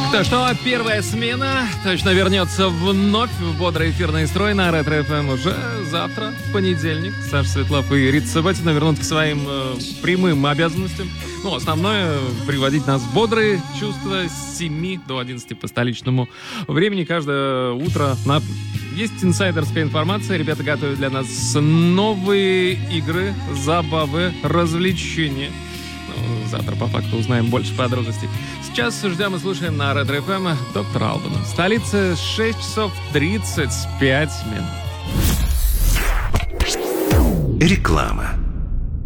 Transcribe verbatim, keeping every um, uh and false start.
То что, первая смена точно вернется вновь в бодрый эфирный строй на Ретро-эф эм уже завтра, в понедельник. Саша Светлов и Рита Сабатина вернут к своим э, прямым обязанностям. Ну, основное — приводить нас в бодрые чувства с семи до одиннадцати по столичному времени. Каждое утро на... есть инсайдерская информация. Ребята готовят для нас новые игры, забавы, развлечения. Ну, завтра по факту узнаем больше подробностей. Сейчас ждем и слушаем на Ретро-эф эм доктора Албана. В столице шесть часов тридцать пять минут. Реклама.